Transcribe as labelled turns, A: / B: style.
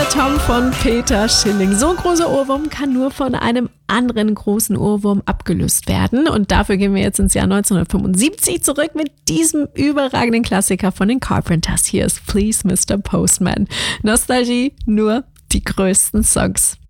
A: Der Tom von Peter Schilling. So ein großer Ohrwurm kann nur von einem anderen großen Ohrwurm abgelöst werden. Und dafür gehen wir jetzt ins Jahr 1975 zurück mit diesem überragenden Klassiker von den Carpenters. Hier ist Please Mr. Postman. Nostalgie, nur die größten Songs.